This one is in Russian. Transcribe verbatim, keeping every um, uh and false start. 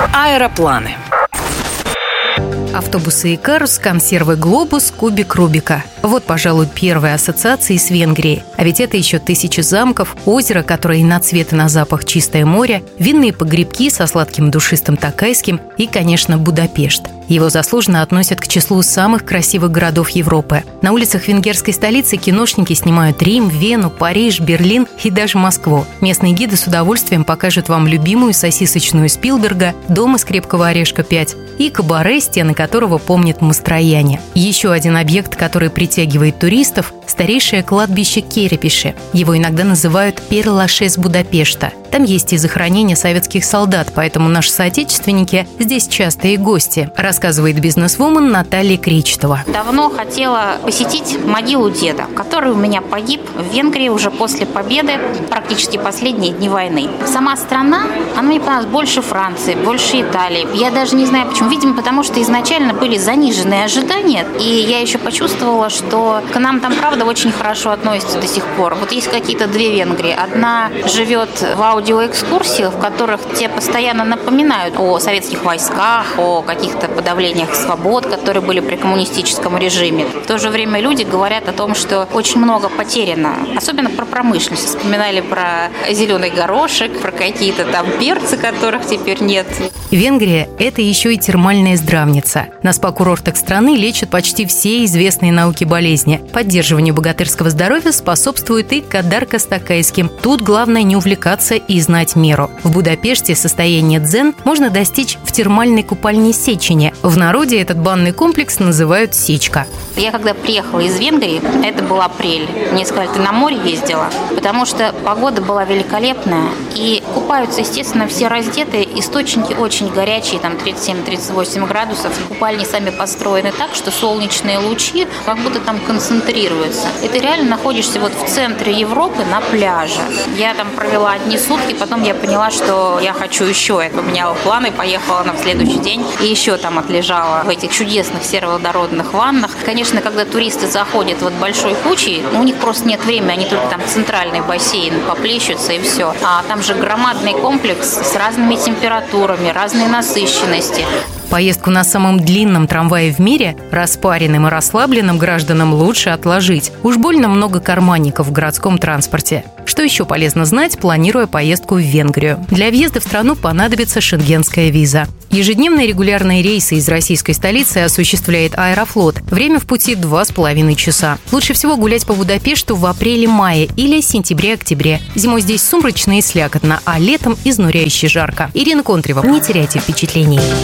Аэропланы. Автобусы Икарус, консервы Глобус, кубик Рубика. Вот, пожалуй, первые ассоциации с Венгрией. А ведь это еще тысячи замков, озеро, которое и на цвет, и на запах чистое море, винные погребки со сладким душистым токайским и, конечно, Будапешт. Его заслуженно относят к числу самых красивых городов Европы. На улицах венгерской столицы киношники снимают Рим, Вену, Париж, Берлин и даже Москву. Местные гиды с удовольствием покажут вам любимую сосисочную Спилберга, дом из крепкого орешка пять и кабаре, стены которого помнят Мастрояне. Еще один объект, который притягивает туристов – старейшее кладбище Керепиши. Его иногда называют Пер-Лашез Будапешта. Там есть и захоронения советских солдат, поэтому наши соотечественники здесь частые гости, рассказывает бизнесвумен Наталья Кречетова. Давно хотела посетить могилу деда, который у меня погиб в Венгрии уже после победы, практически последние дни войны. Сама страна, она мне понравилась больше Франции, больше Италии. Я даже не знаю почему. Видимо, потому что изначально были заниженные ожидания, и я еще почувствовала, что к нам там, правда, очень хорошо относятся до сих пор. Вот есть какие-то две Венгрии. Одна живет в аудиоэкскурсиях, в которых те постоянно напоминают о советских войсках, о каких-то подавлениях свобод, которые были при коммунистическом режиме. В то же время люди говорят о том, что очень много потеряно, особенно про промышленность. Вспоминали про зеленый горошек, про какие-то там перцы, которых теперь нет. Венгрия – это еще и термальная здравница. На спа-курортах страны лечат почти все известные науки болезни. Поддерживанию богатырского здоровья способствует и кадарка с токайским. Тут главное не увлекаться и знать меру. В Будапеште состояние дзен можно достичь в термальной купальне Сечени. В народе этот банный комплекс называют Сечка. Я когда приехала из Венгрии, это был апрель. Мне сказали, ты на море ездила? Потому что погода была великолепная. И купаются, естественно, все раздетые. Источники очень горячие, там тридцать семь - тридцать восемь градусов. Купальни сами построены так, что солнечные лучи как будто там концентрируются. И ты реально находишься вот в центре Европы на пляже. Я там провела одни сутки, потом я поняла, что я хочу еще. Я поменяла планы, поехала на следующий день и еще там отлежала в этих чудесных сероводородных ваннах. Конечно, когда туристы заходят вот большой кучей, у них просто нет времени, они только там центральный бассейн поплещутся и все. А там же громадный комплекс с разными температурами, разной насыщенности. Поездку на самом длинном трамвае в мире распаренным и расслабленным гражданам лучше отложить. Уж больно много карманников в городском транспорте. Что еще полезно знать, планируя поездку в Венгрию? Для въезда в страну понадобится шенгенская виза. Ежедневные регулярные рейсы из российской столицы осуществляет Аэрофлот. Время в пути два с половиной часа. Лучше всего гулять по Будапешту в апреле-мае или сентябре-октябре. Зимой здесь сумрачно и слякотно, а летом изнуряюще жарко. Ирина Контрева. Не теряйте впечатлений.